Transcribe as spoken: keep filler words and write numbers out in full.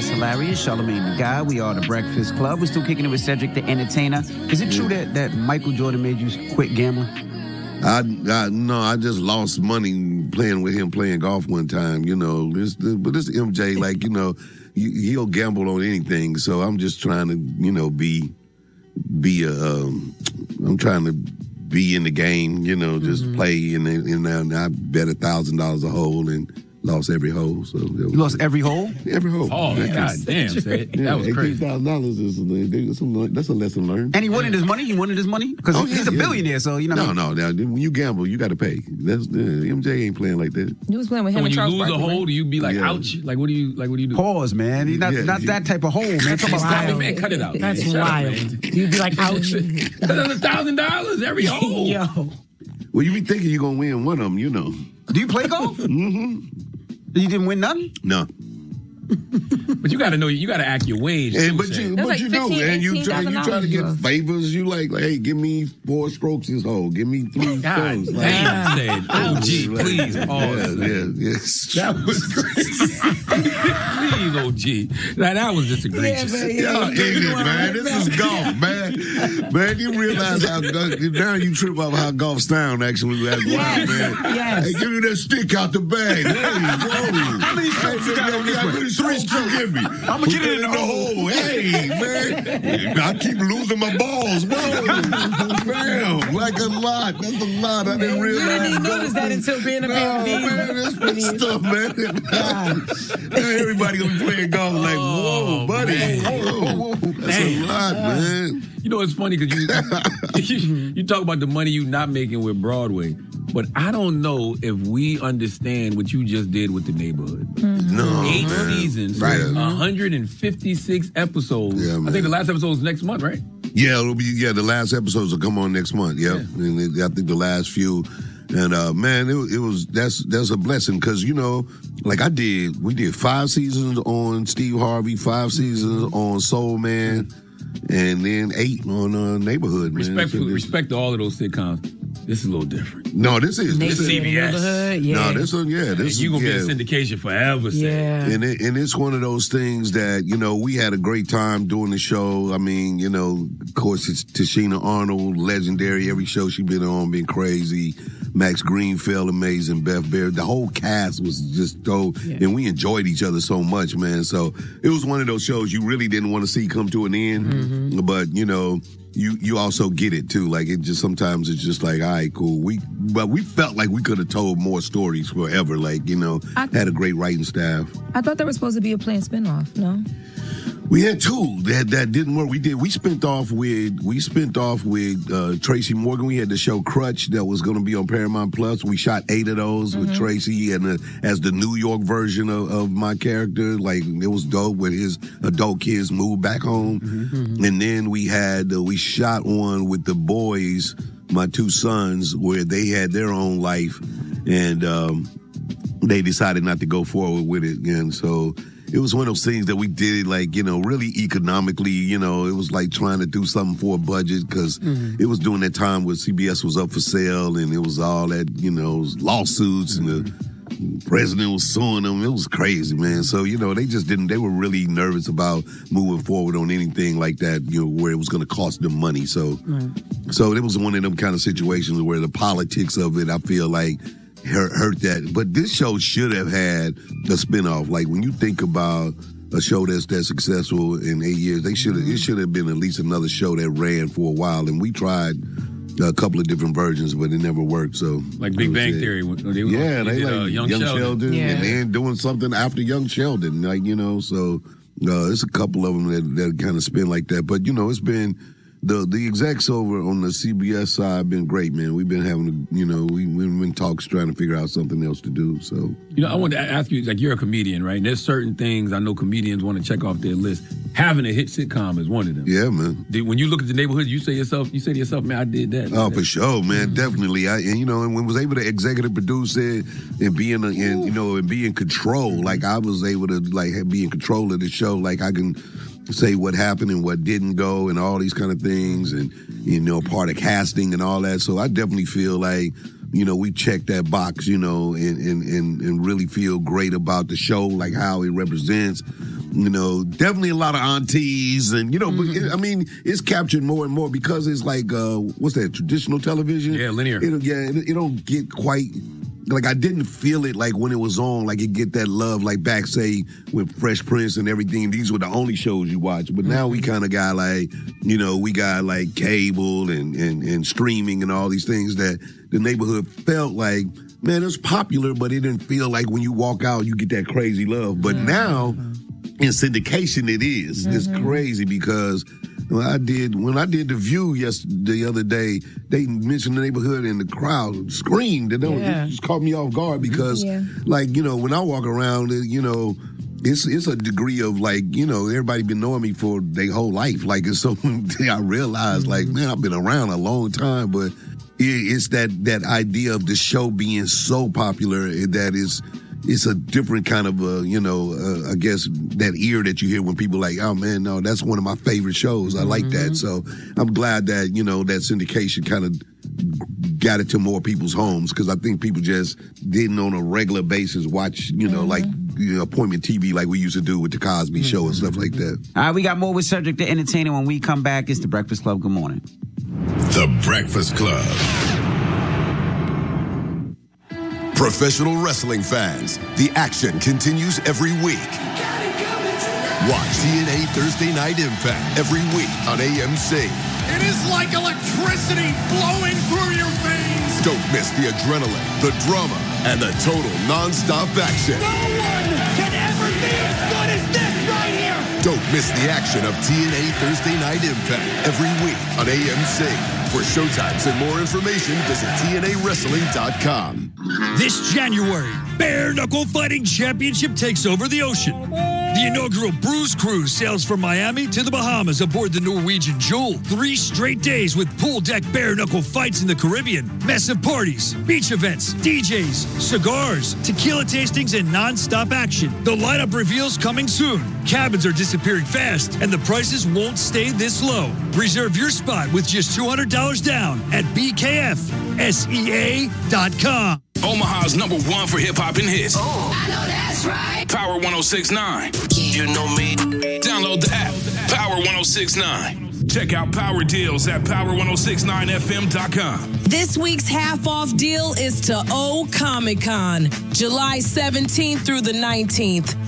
That's Hilarious. Charlamagne the Guy. We are the Breakfast Club. We're still kicking it with Cedric the Entertainer. Is it true that, that Michael Jordan made you quit gambling? I, I no, I just lost money playing with him playing golf one time. You know, this, this, but this M J, like you know, he'll gamble on anything. So I'm just trying to, you know, be be a. Um, I'm trying to be in the game. You know, just mm-hmm. play and and, and I bet a thousand dollars a hole and lost every hole. So you lost every hole? Every hole. Oh, God damn, Sid. Yeah, that was crazy. eighteen thousand dollars is that's a lesson learned. And he wanted his money? He wanted his money? Because oh, yeah, he's a yeah. billionaire, so you know. No, no, no. When you gamble, you got to pay. That's uh, M J ain't playing like that. You was playing with so him when and you Charles lose Barkley, a hole, right? do you be like, yeah. ouch? Like, what do you like? What do you do? Pause, man. He's not, Yeah, not yeah. that type of hole, man. Talk about wild. Man, cut it out. That's man. wild. You'd be like, ouch. That's a thousand dollars every hole. Yo. Well, you be thinking you're going to win one of them, you know. Do you play golf? Mm-hmm. You didn't win nothing? No. But you got to know, you got to act your wage. And, too, but Shay. you, That's but like you know, fifteen, and you try, you try to get $18,000 favors. You like, like, hey, give me four strokes this hole. Give me three God strokes. Like, damn, Sid. Oh, gee, please. yeah, Pause. yeah, yes. That was crazy. Please, O G. Now, that was just egregious. Yeah, man, Y'all idiot, man. This is golf, man. Man, you realize how now you trip off how golf sound actually. Like, wow, Yes, man. yes. Hey, give me that stick out the bag. Hey, whoa. How many strokes you got on this How one? many strokes you give me? I'm gonna get it in the hole. Hey, man. I keep losing my balls, bro. Damn, like a lot. That's a lot. I didn't You realize. didn't even notice that until being a No, man, that's good stuff, man. Everybody gonna be playing golf like, whoa, Oh, buddy. man. Whoa. That's Damn. a lot, man. You know, it's funny because you, you you talk about the money you not making with Broadway, but I don't know if we understand what you just did with The Neighborhood. No, Eight man. seasons, Right. one hundred fifty-six episodes. Yeah, I man. think the last episode is next month, right? Yeah, it'll be. Yeah, the last episodes will come on next month. Yep, Yeah. and it, I think the last few. And uh, man, it, it was that's that's a blessing because you know, like I did, we did five seasons on Steve Harvey, five seasons on Soul Man, and then eight on uh, Neighborhood. Man. Respect, So to, this- respect to all of those sitcoms. This is a little different. No, this is this is C B S. Neighborhood, yeah. no, this one, yeah, this You is gonna yeah. be in syndication forever, Sid. Yeah. And it, and it's one of those things that, you know, we had a great time doing the show. I mean, you know, of course, it's Tashina Arnold, legendary. Every show she been on, been crazy. Max Greenfield, amazing. Beth Baird. The whole cast was just dope. Yeah. And we enjoyed each other so much, man. So it was one of those shows you really didn't want to see come to an end. Mm-hmm. But, you know, you you also get it too. Like it just sometimes it's just like, all right, cool. We but we felt like we could have told more stories forever. Like, you know, I- had a great writing staff. I thought there was supposed to be a planned spinoff, no? We had two that that didn't work. We did. We spent off with we spent off with uh, Tracy Morgan. We had the show Crutch that was going to be on Paramount Plus. We shot eight of those mm-hmm. with Tracy and uh, as the New York version of, of my character. Like it was dope when his adult kids moved back home. Mm-hmm. And then we had uh, we shot one with the boys, my two sons, where they had their own life, and um, they decided not to go forward with it. And so. It was one of those things that we did, like, you know, really economically, you know, it was like trying to do something for a budget because mm-hmm. it was during that time where C B S was up for sale and it was all that, you know, lawsuits and the president was suing them. It was crazy, man. So, you know, they just didn't, they were really nervous about moving forward on anything like that, you know, where it was going to cost them money. So, mm-hmm. so it was one of them kind of situations where the politics of it, I feel like, Hurt, hurt that. But this show should have had a spinoff. Like when you think about a show that's that successful in eight years, they should have. It should have been at least another show that ran for a while. And we tried a couple of different versions, but it never worked. So like Big Bang it. Theory. They was yeah, on, they, they did, like uh, Young, Young Sheldon, Sheldon yeah. and then doing something after Young Sheldon. Like you know, so uh, there's a couple of them that that kind of spin like that. But you know, it's been. The the execs over on the C B S side have been great, man. We've been having, you know, we, we've been talks trying to figure out something else to do. So, you know, I wanted to ask you, like, you're a comedian, right? And there's certain things I know comedians want to check off their list. Having a hit sitcom is one of them. Yeah, man. Did, when you look at The Neighborhood, you say yourself, you say to yourself, man, I did that. Oh, that. for sure, man, mm-hmm. definitely. I and you know, and when was able to executive produce it and be in, a, and you know, and be in control, like I was able to like be in control of the show, like I can. Say what happened and what didn't go and all these kind of things and, you know, part of casting and all that. So I definitely feel like, you know, we checked that box, you know, and, and, and, and really feel great about the show, like how it represents You know, definitely a lot of aunties, and you know, Mm-hmm. but it, I mean, it's captured more and more because it's like, uh, what's that? Traditional television? Yeah, linear. It, yeah, it, it don't get quite. Like, I didn't feel it like when it was on, like it get that love, like back, say, with Fresh Prince and everything. These were the only shows you watch. But now we kind of got like, you know, we got like cable and, and, and streaming and all these things that the neighborhood felt like, man, it was popular, but it didn't feel like when you walk out, you get that crazy love. But now, in syndication, it is. It's crazy because when I did when I did The View yes the other day, they mentioned the neighborhood and the crowd screamed. It, don't, Yeah. it just caught me off guard because, Yeah. like, you know, when I walk around, you know, it's it's a degree of like, you know, everybody been knowing me for their whole life. Like, it's so I realized, like, man, I've been around a long time, but it, it's that that idea of the show being so popular that is. It's a different kind of, uh, you know, uh, I guess that ear that you hear when people like, oh man, no, that's one of my favorite shows. I like that. So I'm glad that, you know, that syndication kind of got it to more people's homes because I think people just didn't on a regular basis watch, you know, like you know, appointment T V like we used to do with the Cosby Show and stuff like that. All right, we got more with Cedric the Entertainer. When we come back, it's The Breakfast Club. Good morning. The Breakfast Club. Professional wrestling fans, the action continues every week. Watch T N A Thursday Night Impact every week on A M C. It is like electricity flowing through your veins. Don't miss the adrenaline, the drama, and the total non-stop action. No one can ever be as good as this right here. Don't miss the action of T N A Thursday Night Impact every week on A M C. For showtimes and more information, visit T N A wrestling dot com. This January, Bare Knuckle Fighting Championship takes over the ocean. The inaugural Bruise Cruise sails from Miami to the Bahamas aboard the Norwegian Jewel. Three straight days with pool deck bare knuckle fights in the Caribbean, massive parties, beach events, D Js, cigars, tequila tastings, and non-stop action. The lineup reveals coming soon. Cabins are disappearing fast, and the prices won't stay this low. Reserve your spot with just two hundred dollars down at B K F S E A dot com. Omaha's number one for hip-hop and hits. Oh, I know that's right. Power one oh six point nine. You know me. Download the app. Power one oh six point nine. Check out Power Deals at power ten sixty-nine F M dot com. This week's half-off deal is to O Comic Con, July seventeenth through the nineteenth.